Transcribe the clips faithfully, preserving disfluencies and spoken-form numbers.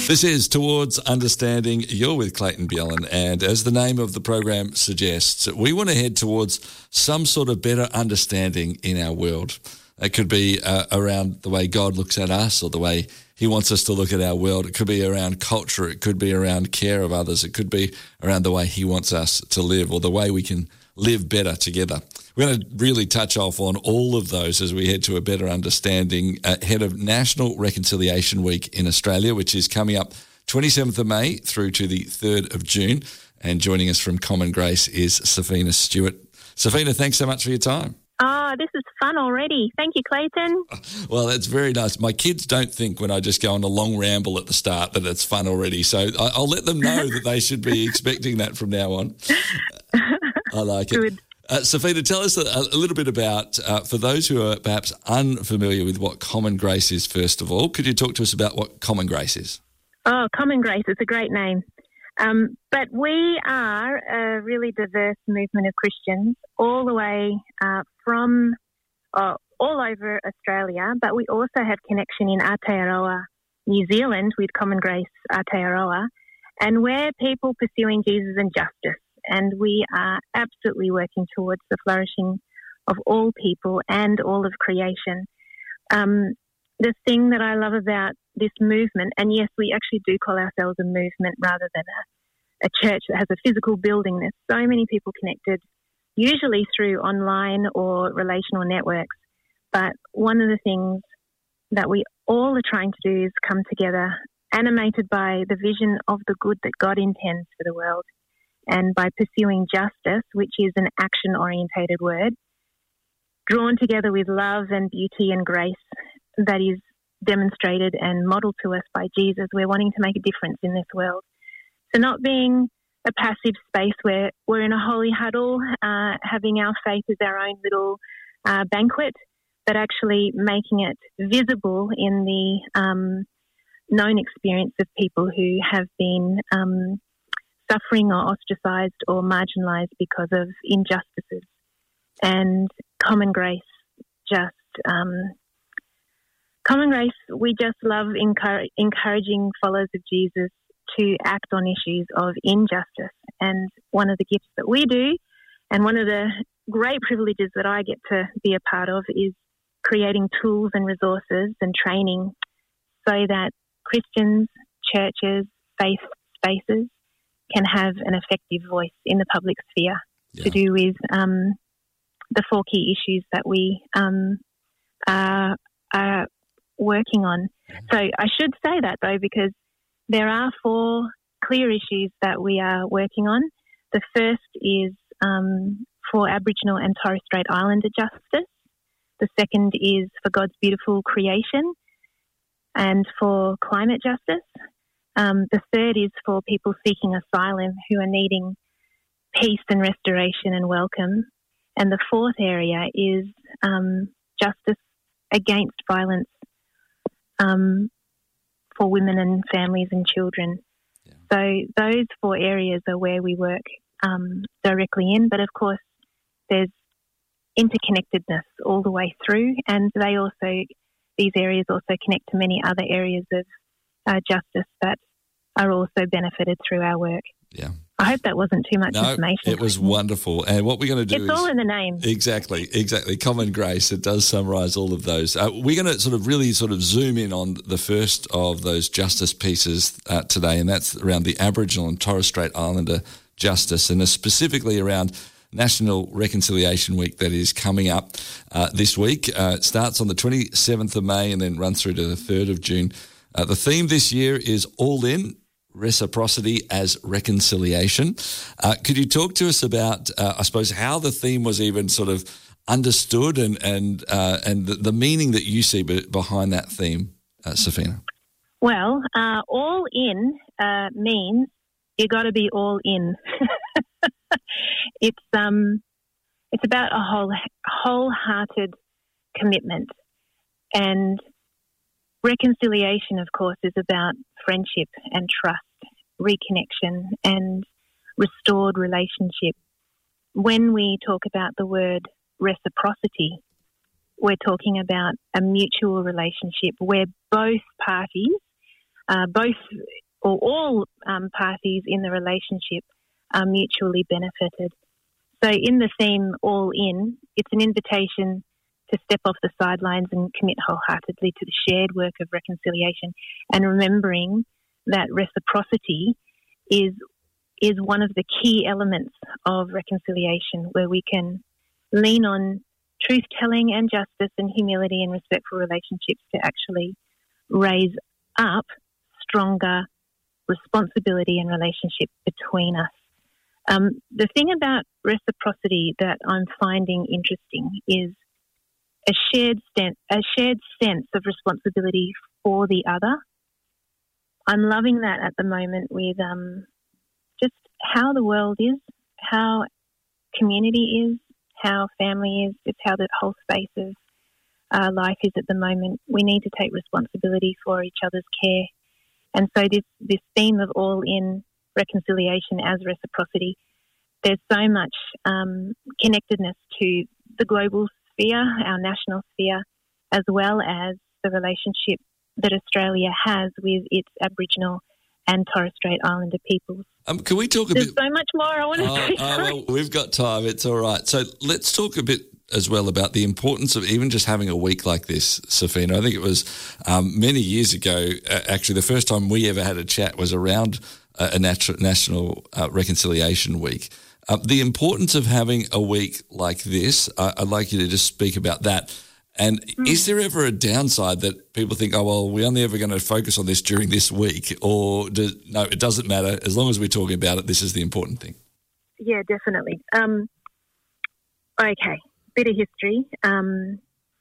This is Towards Understanding. You're with Clayton Bjelland, and as the name of the program suggests, we want to head towards some sort of better understanding in our world. It could be uh, around the way God looks at us or the way he wants us to look at our world. It could be around culture. It could be around care of others. It could be around the way he wants us to live or the way we can live better together. We're going to really touch off on all of those as we head to a better understanding ahead of National Reconciliation Week in Australia, which is coming up twenty-seventh of May through to the third of June. And joining us from Common Grace is Safina Stewart. Safina, thanks so much for your time. Oh, this is fun already. Thank you, Clayton. Well, that's very nice. My kids don't think when I just go on a long ramble at the start that it's fun already. So I'll let them know that they should be expecting that from now on. I like it. Good. Uh, Safina, tell us a, a little bit about, uh, for those who are perhaps unfamiliar with what Common Grace is, first of all, could you talk to us about what Common Grace is? Oh, Common Grace, it's a great name. Um, but we are a really diverse movement of Christians all the way uh, from uh, all over Australia, but we also have connection in Aotearoa, New Zealand, with Common Grace Aotearoa, and we're people pursuing Jesus and justice. And we are absolutely working towards the flourishing of all people and all of creation. Um, the thing that I love about this movement, and yes, we actually do call ourselves a movement rather than a, a church that has a physical building. There's so many people connected, usually through online or relational networks. But one of the things that we all are trying to do is come together, animated by the vision of the good that God intends for the world. And by pursuing justice, which is an action-orientated word, drawn together with love and beauty and grace that is demonstrated and modelled to us by Jesus, we're wanting to make a difference in this world. So not being a passive space where we're in a holy huddle, uh, having our faith as our own little uh, banquet, but actually making it visible in the um, known experience of people who have been um, suffering or ostracised or marginalised because of injustices. And Common Grace just, um, Common Grace, we just love encourage, encouraging followers of Jesus to act on issues of injustice. And one of the gifts that we do, and one of the great privileges that I get to be a part of, is creating tools and resources and training so that Christians, churches, faith spaces can have an effective voice in the public sphere yeah. to do with um, the four key issues that we um, are, are working on. So I should say that, though, because there are four clear issues that we are working on. The first is um, for Aboriginal and Torres Strait Islander justice. The second is for God's beautiful creation and for climate justice. Um, the third is for people seeking asylum who are needing peace and restoration and welcome. And the fourth area is um, justice against violence um, for women and families and children. Yeah. So those four areas are where we work um, directly in. But of course, there's interconnectedness all the way through, and they also, these areas also connect to many other areas of uh, justice that are also benefited through our work. Yeah. I hope that wasn't too much no, information. It was wonderful. And what we're going to do it's is... It's all in the name. Exactly, exactly. Common Grace, it does summarise all of those. Uh, we're going to sort of really sort of zoom in on the first of those justice pieces uh, today, and that's around the Aboriginal and Torres Strait Islander justice, and specifically around National Reconciliation Week that is coming up uh, this week. Uh, it starts on the twenty-seventh of May and then runs through to the third of June. Uh, the theme this year is All In, Reciprocity as Reconciliation. Uh, could you talk to us about, uh, I suppose, how the theme was even sort of understood and and uh, and the, the meaning that you see be- behind that theme, uh, Safina? Well, uh, all in uh, means you got to be all in. it's um, it's about a whole wholehearted commitment, and reconciliation, of course, is about friendship and trust, reconnection and restored relationship. When we talk about the word reciprocity, we're talking about a mutual relationship where both parties uh, both or all um, parties in the relationship are mutually benefited. So in the theme All In, it's an invitation to step off the sidelines and commit wholeheartedly to the shared work of reconciliation, and remembering that reciprocity is is one of the key elements of reconciliation, where we can lean on truth-telling and justice and humility and respectful relationships to actually raise up stronger responsibility and relationship between us. Um, the thing about reciprocity that I'm finding interesting is a shared sense, a shared sense of responsibility for the other. I'm loving that at the moment with um, just how the world is, how community is, how family is, just how the whole space of uh, life is at the moment. We need to take responsibility for each other's care. And so this, this theme of all in reconciliation as reciprocity, there's so much um, connectedness to the global sphere, our national sphere, as well as the relationship that Australia has with its Aboriginal and Torres Strait Islander peoples. Um, can we talk a There's bit? so much more I want to Oh, say. oh, well, we've got time. It's all right. So let's talk a bit as well about the importance of even just having a week like this, Safina. I think it was um, many years ago, uh, actually, the first time we ever had a chat was around uh, a natu- National uh, Reconciliation Week. Uh, the importance of having a week like this, uh, I'd like you to just speak about that. And mm. is there ever a downside that people think, oh, well, we're only ever going to focus on this during this week? Or does, no, it doesn't matter. As long as we're talking about it, this is the important thing. Yeah, definitely. Um, okay, bit of history. Um,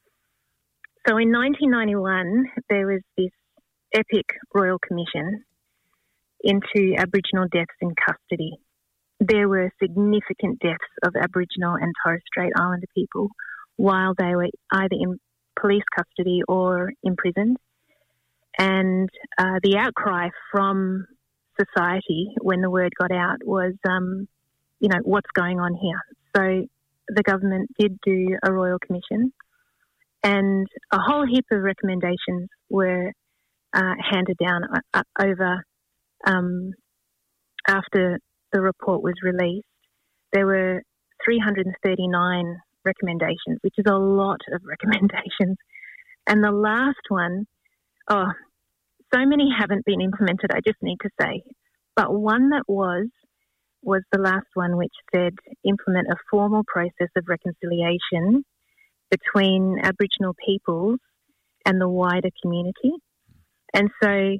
so in nineteen ninety-one, there was this epic royal commission into Aboriginal deaths in custody. There were significant deaths of Aboriginal and Torres Strait Islander people while they were either in police custody or imprisoned. And uh, the outcry from society when the word got out was, um, you know, what's going on here? So the government did do a royal commission, and a whole heap of recommendations were uh, handed down uh, over um, after the report was released. There were three hundred thirty-nine recommendations, which is a lot of recommendations. And the last one, oh, so many haven't been implemented, I just need to say. But one that was, was the last one, which said implement a formal process of reconciliation between Aboriginal peoples and the wider community. And so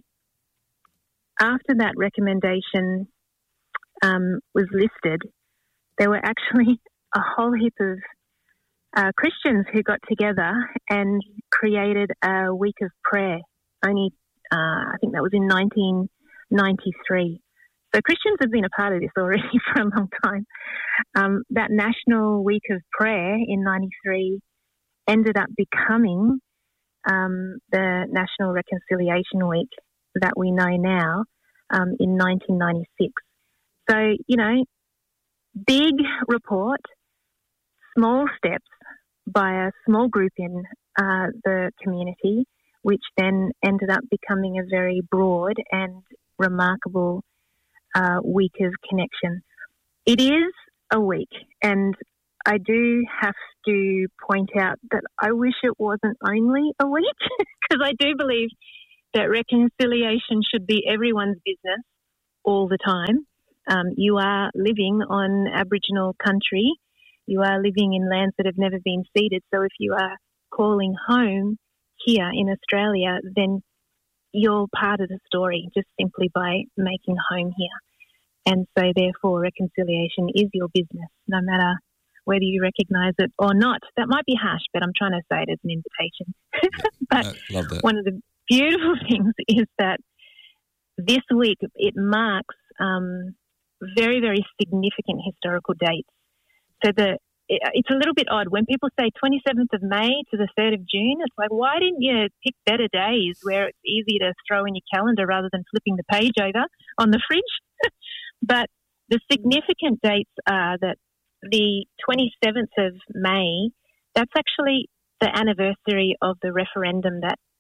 after that recommendation um, was listed, there were actually a whole heap of Uh, Christians who got together and created a week of prayer. Only, uh, I think that was in nineteen ninety-three. So Christians have been a part of this already for a long time. Um, that National Week of Prayer in ninety-three ended up becoming um, the National Reconciliation Week that we know now um, in nineteen ninety-six. So, you know, big report, small steps by a small group in uh, the community, which then ended up becoming a very broad and remarkable uh, week of connection. It is a week, and I do have to point out that I wish it wasn't only a week, because I do believe that reconciliation should be everyone's business all the time. Um, you are living on Aboriginal country. You are living in lands that have never been ceded. So if you are calling home here in Australia, then you're part of the story just simply by making home here. And so therefore reconciliation is your business, no matter whether you recognise it or not. That might be harsh, but I'm trying to say it as an invitation. But I love that. One of the beautiful things is that this week it marks um, very, very significant historical dates. So the it's a little bit odd. When people say twenty-seventh of May to the third of June, it's like, why didn't you pick better days where it's easy to throw in your calendar rather than flipping the page over on the fridge? But the significant dates are that the twenty-seventh of May, that's actually the anniversary of the referendum that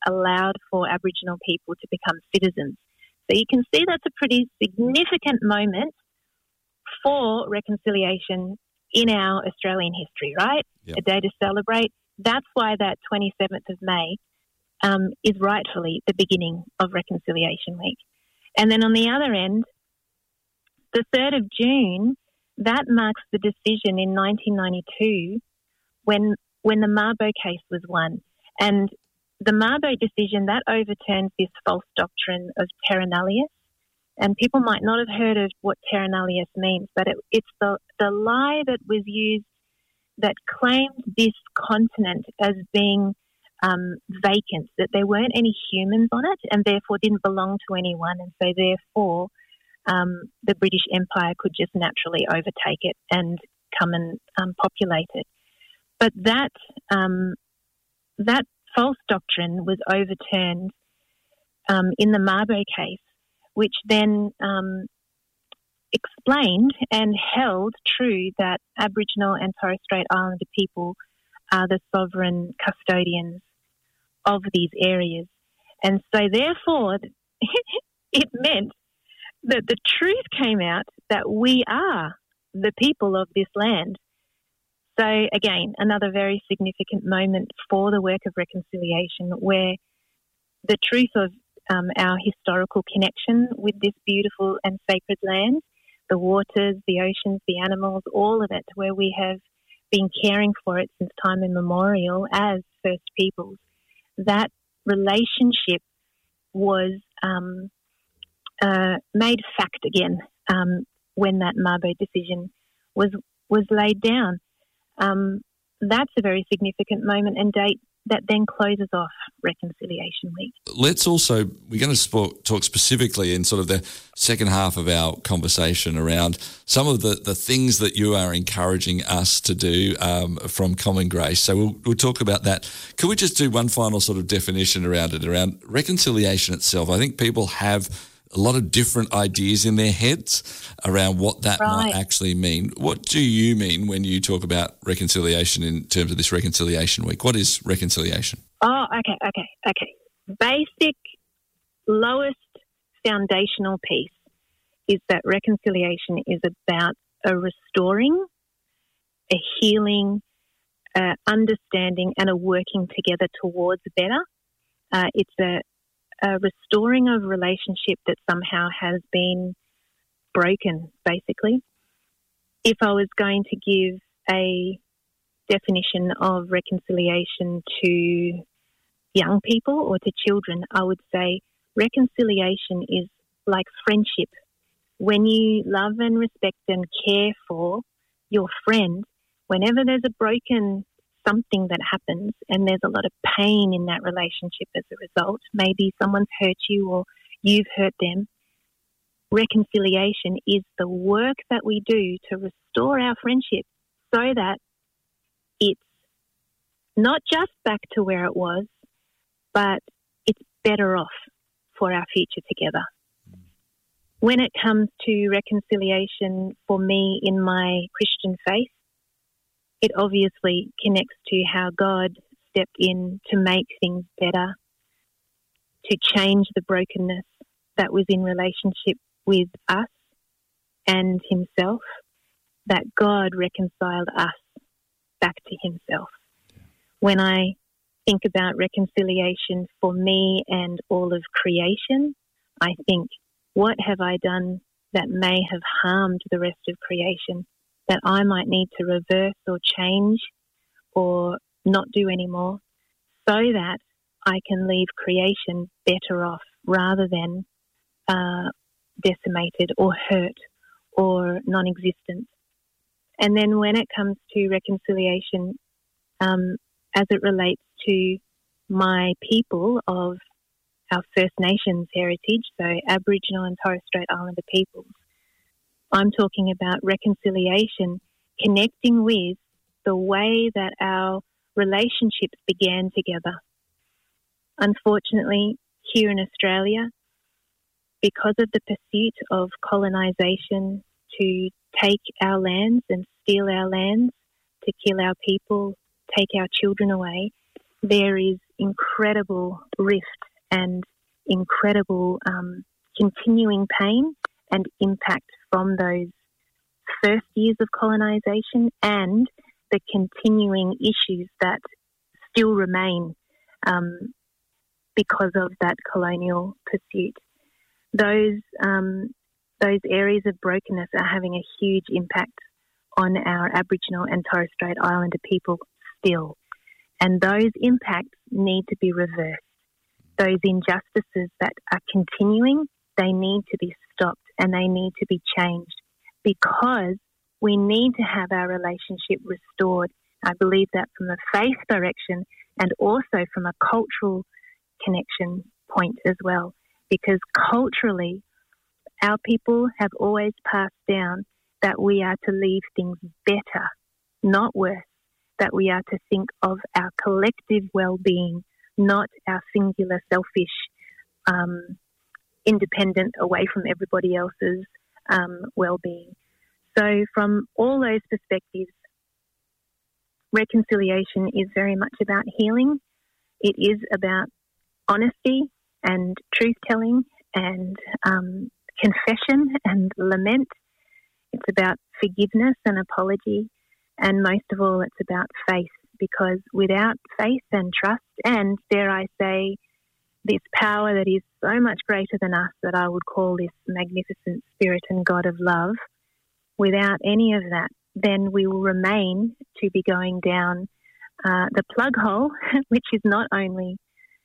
allowed for Aboriginal people to become citizens. So you can see that's a pretty significant moment for reconciliation in our Australian history, right? Yep. A day to celebrate. That's why that twenty-seventh of May um, is rightfully the beginning of Reconciliation Week. And then on the other end, the third of June, that marks the decision in nineteen ninety-two when when the Mabo case was won. And the Mabo decision, that overturns this false doctrine of terra nullius. And people might not have heard of what terra nullius means, but it, it's the, the lie that was used that claimed this continent as being um, vacant, that there weren't any humans on it and therefore didn't belong to anyone. And so therefore um, the British Empire could just naturally overtake it and come and um, populate it. But that um, that false doctrine was overturned um, in the Mabo case, which then um, explained and held true that Aboriginal and Torres Strait Islander people are the sovereign custodians of these areas. And so therefore it meant that the truth came out that we are the people of this land. So again, another very significant moment for the work of reconciliation, where the truth of um, our historical connection with this beautiful and sacred land, the waters, the oceans, the animals, all of it, where we have been caring for it since time immemorial as First Peoples, that relationship was um, uh, made fact again um, when that Mabo decision was was laid down. Um, that's a very significant moment and date that then closes off Reconciliation Week. Let's also, we're going to sp- talk specifically in sort of the second half of our conversation around some of the, the things that you are encouraging us to do um, from Common Grace. So we'll, we'll talk about that. Could we just do one final sort of definition around it, around reconciliation itself? I think people have a lot of different ideas in their heads around what that right. might actually mean. What do you mean when you talk about reconciliation in terms of this Reconciliation Week? What is reconciliation? Oh, okay, okay, okay. Basic, lowest foundational piece is that reconciliation is about a restoring, a healing, uh, understanding, and a working together towards better. Uh, it's a A restoring of relationship that somehow has been broken, basically. If I was going to give a definition of reconciliation to young people or to children, I would say reconciliation is like friendship. When you love and respect and care for your friend, whenever there's a broken something that happens and there's a lot of pain in that relationship as a result, maybe someone's hurt you or you've hurt them, reconciliation is the work that we do to restore our friendship so that it's not just back to where it was, but it's better off for our future together. When it comes to reconciliation for me in my Christian faith, it obviously connects to how God stepped in to make things better, to change the brokenness that was in relationship with us and himself, that God reconciled us back to himself. When I think about reconciliation for me and all of creation, I think, what have I done that may have harmed the rest of creation, that I might need to reverse or change or not do anymore, so that I can leave creation better off rather than uh, decimated or hurt or non-existent. And then when it comes to reconciliation, um, as it relates to my people of our First Nations heritage, so Aboriginal and Torres Strait Islander peoples, I'm talking about reconciliation, connecting with the way that our relationships began together. Unfortunately, here in Australia, because of the pursuit of colonisation to take our lands and steal our lands, to kill our people, take our children away, there is incredible rift and incredible um, continuing pain and impact from those first years of colonisation and the continuing issues that still remain um, because of that colonial pursuit. Those um, those areas of brokenness are having a huge impact on our Aboriginal and Torres Strait Islander people still. And those impacts need to be reversed. Those injustices that are continuing, they need to be stopped and they need to be changed, because we need to have our relationship restored. I believe that from a faith direction and also from a cultural connection point as well, because culturally our people have always passed down that we are to leave things better, not worse, that we are to think of our collective well-being, not our singular, selfish, um, independent, away from everybody else's um, well-being. So from all those perspectives, reconciliation is very much about healing. It is about honesty and truth-telling and um, confession and lament. It's about forgiveness and apology. And most of all, it's about faith, because without faith and trust and, dare I say, this power that is so much greater than us, that I would call this magnificent spirit and God of love, without any of that, then we will remain to be going down uh, the plug hole, which is not only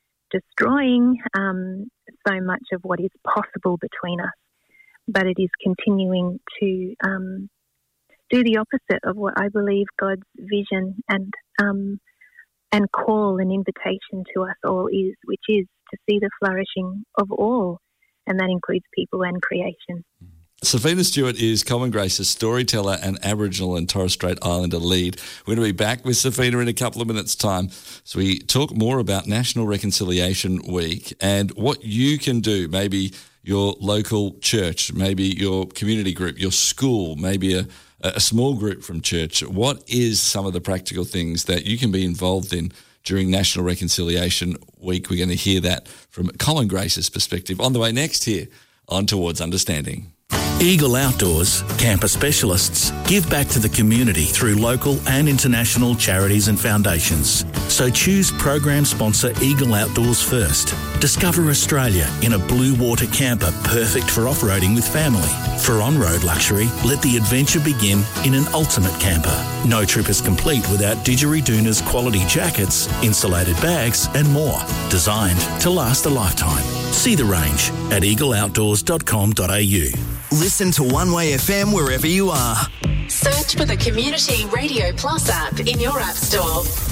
destroying um, so much of what is possible between us, but it is continuing to um, do the opposite of what I believe God's vision and um, and call and invitation to us all is, which is to see the flourishing of all, and that includes people and creation. Safina Stewart is Common Grace's storyteller and Aboriginal and Torres Strait Islander lead. We're going to be back with Safina in a couple of minutes' time so we talk more about National Reconciliation Week and what you can do, maybe your local church, maybe your community group, your school, maybe a, a small group from church. What is some of the practical things that you can be involved in during National Reconciliation Week? We're going to hear that from Common Grace's perspective on the way next here on Towards Understanding. Eagle Outdoors, camper specialists, give back to the community through local and international charities and foundations. So choose program sponsor Eagle Outdoors first. Discover Australia in a blue water camper perfect for off-roading with family. For on-road luxury, let the adventure begin in an ultimate camper. No trip is complete without Didgeridoon's quality jackets, insulated bags and more. Designed to last a lifetime. See the range at eagle outdoors dot com dot a u. Listen to One Way F M wherever you are. Search for the Community Radio Plus app in your app store.